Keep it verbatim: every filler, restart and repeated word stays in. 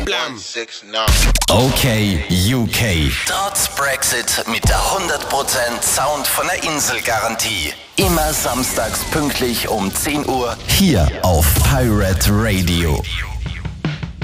Okay, U K. Trotz Brexit mit der hundert Prozent Sound von der Insel-Garantie. Immer samstags pünktlich um zehn Uhr hier auf Pirate Radio.